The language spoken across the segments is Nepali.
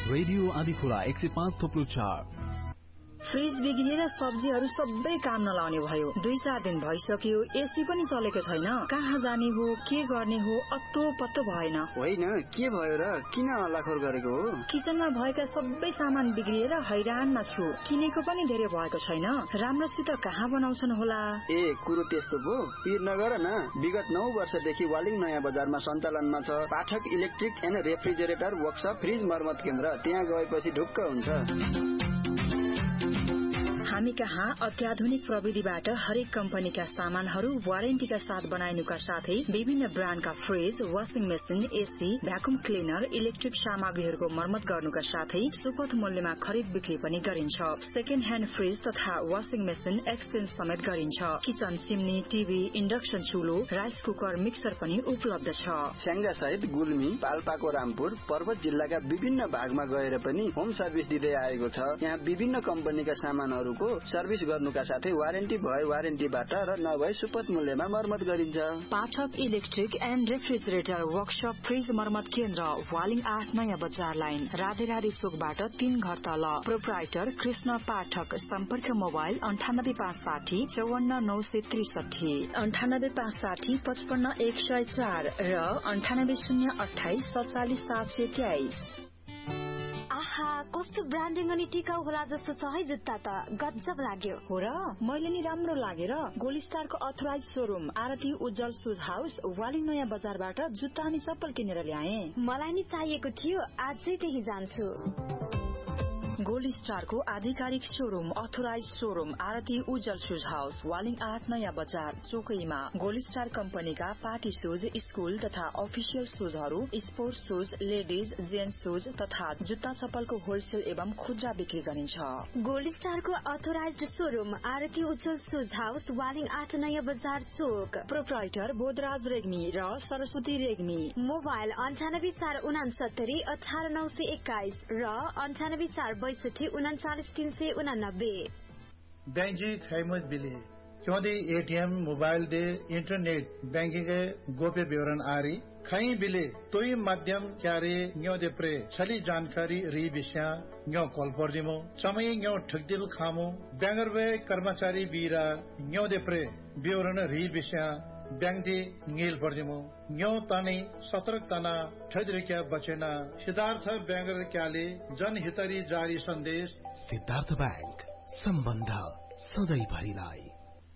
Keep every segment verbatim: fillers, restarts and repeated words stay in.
रेडियो आदिखोला एक सय पाँच थोप्लो चार। फ्रिज बिग्रिएर सब्जीहरू सबै काम नलाउने भयो। दुई चार दिन भइसक्यो, एसी पनि चलेको छैन। कहाँ जाने हो, के गर्ने हो, अत्तो पत्तो भएन। होइन, के भयो र? किन हल्लाखोर गरेको हो? किचनमा भएका सबै सामान बिग्रिएर हैरानमा छु। किनेको पनि धेरै भएको छैन। राम्रोसित कहाँ बनाउँछन् होला? ए, कुरो त्यस्तो पो? पिर नगर न। विगत नौ वर्षदेखि वालिङ नयाँ बजारमा सञ्चालनमा छ पाठक electric and refrigerator workshop fridge मर्मत केन्द्र। त्यहाँ गएपछि ढुक्क हुन्छ। हामी कहाँ अत्याधुनिक प्रविधिबाट हरेक कम्पनीका सामानहरू वारेन्टीका साथ बनाइनुका साथै विभिन्न ब्रान्डका fridge, washing machine, AC, vacuum cleaner, electric सामग्रीहरूको मर्मत गर्नुका साथै सुपथ मूल्यमा खरिद बिक्री पनि गरिन्छ। सेकेन्ड ह्यान्ड फ्रिज तथा वाशिङ मेसिन एक्सचेन्ज समेत गरिन्छ। Kitchen chimney, TV, induction चुलो, rice cooker, mixer पनि उपलब्ध छ। स्याङ्जा सहित गुल्मी, पाल्पाको रामपुर, पर्वत जिल्लाका विभिन्न भागमा गएर पनि होम सर्भिस दिँदै आएको छ। यहाँ विभिन्न कम्पनीका सामानहरूको सर्भिस गर्नुका साथै वारेन्टी भए वारेन्टीबाट र नभए सुपथ मूल्यमा मर्मत गरिन्छ। पाठक electric and refrigerator workshop fridge मर्मत केन्द्र, वालिङ आठ नयाँ बजार लाइन, राधेराधी चोकबाट तीन घर तल। प्रोप्राइटर कृष्ण पाठक। सम्पर्क मोबाइल अन्ठानब्बे पाँच साठी चौवन्न नौ सय त्रिसठी, अन्ठानब्बे पाँच साठी पचपन्न एक सय चार र अन्ठानब्बे शून्य अठाइस सत्तालिस सात सय तेइस। आहा, कस्तो ब्रान्डिङ अनि टिकाउ होला जस्तो छ है जुत्ता त। गजब लाग्यो। हो र? मैले नि राम्रो लागेर गोल्ड स्टारको अथोराइज शोरूम आरती उज्जवल सुज हाउस वालिङ नयाँ बजारबाट जुत्ता अनि चप्पल किनेर ल्याए। मलाई नि चाहिएको थियो, आजै त्यही जान्छु। गोल्ड स्टारको आधिकारिक शोरूम अथोराइज शोरूम आरती उज्जवल सुज हाउस वालिङ आठ नयाँ बजार चोकैमा। गोल्ड स्टार कम्पनीका पार्टी सुज, स्कूल तथा अफिसियल सुजहरू, sports shoes, ladies, gents shoes तथा जुत्ता चप्पलको होलसेल एवं खुद्रा बिक्री गरिन्छ। गोल्ड स्टारको अथोराइज शोरूम आरती उज्जवल सुज हाउस वालिङ आठ नयाँ बजार चोक। प्रोप्राइटर बोधराज रेग्मी र सरस्वती रेग्मी। मोबाइल अन्ठानब्बे चार उनासत्तरी अठार नौ सय एक्काइस र अन्ठानब्बे चार बैसठी उनाचालिस तीन सय उनानब्बे। बैंजी खैमत बिली क्योंकि ATM mobile they internet banking के गोप्य विवरण आरी खई बिले तोई माध्यम क्यारे न्यो दे प्रे छली जानकारी री विषय न्यो कॉल पर दिमो समय न्यो ठगदिल खामो बैंगर वे कर्मचारी बीरा न्यो दे प्रे विवरण री विषय बैंक दे नील पर दिमो न्यो तानी सतर्क तना ठजरिक्या बचेना। सिद्धार्थ बैंगर क्याले जनहितरी जारी सन्देश। सिद्धार्थ बैंक, सम्बन्ध सधैँभरिलाई।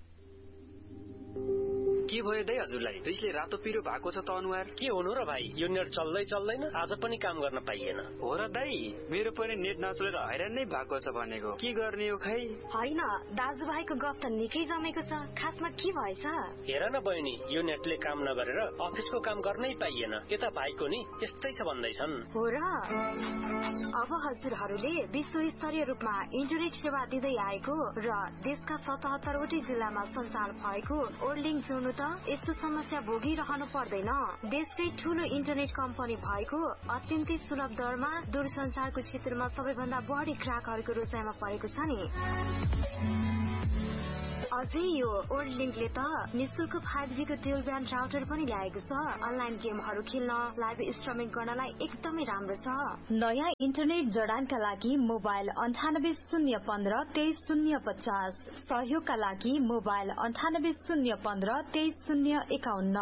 के भयो दाइ हजुरलाई? रिसले रातो पिरो भएको छ त अनुहार। के हुनु र भाइ? यो नेट चल्दै चल्दैन, आज पनि काम गर्न पाइएन। हो र दाइ, मेरो पनि नेट नचलेर हैरान नै भएको छ भनेको। के गर्ने हो खै? होइन, दाजुभाइको गफ त निकै जमेको छ। खासमा के भएछ? हेर न बहिनी, यो नेटले काम नगरेर अफिसको काम गर्नै पाइएन। यता भाइको नि यस्तै छ भन्दैछन्। हो र? अब हजुरहरूले विश्व स्तरीय रूपमा इन्टरनेट सेवा दिँदै आएको र देशका सतहत्तरवटै जिल्लामा सञ्चालन भएको ओल्डिङ जोड्नु यस्तो समस्या भोगिरहनु पर्दैन। देशकै ठूलो इन्टरनेट कम्पनी भएको अत्यन्तै सुलभ दरमा दूरसञ्चारको क्षेत्रमा सबैभन्दा बढी ग्राहकहरूको रोजाइमा परेको छ नि। अझै यो ओल्ड लिङ्कले त निशुल्क फाइभ जी को ड्युल ब्यान्ड राउटर पनि ल्याएको छ। अनलाइन गेमहरू खेल्न, लाइभ स्ट्रिमिङ गर्नलाई एकदमै राम्रो छ। नयाँ इन्टरनेट जडानका लागि मोबाइल अन्ठानब्बे शून्य पन्ध्र तेइस शून्य पचास, सहयोगका लागि मोबाइल अन्ठानब्बे शून्य पन्ध्र तेइस शून्य एकाउन्न।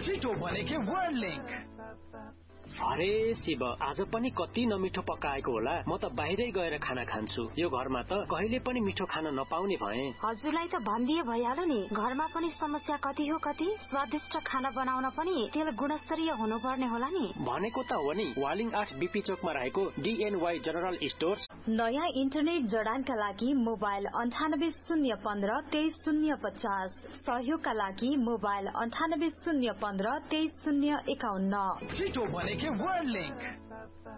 अरे शिव, आज पनि कति नमिठो पकाएको होला। म त बाहिरै गएर खाना खान्छु। यो घरमा त कहिले पनि मिठो खाना नपाउने भए। हजुरलाई त भनिदिए भइहाल्यो नि। घरमा पनि समस्या कति हो कति। स्वादिष्ट खाना बनाउन पनि तेल गुणस्तरीय हुनुपर्ने होला नि। भनेको त हो नि। वालिङ आठ बीपी चोकमा रहेको डीएनवाई जनरल स्टोर्स। नयाँ इन्टरनेट जडानका लागि मोबाइल अन्ठानब्बे शून्य पन्ध्र तेइस शून्य पचास, सहयोगका लागि मोबाइल अन्ठानब्बे शून्य पन्ध्र तेइस शून्य एकाउन्न। World link.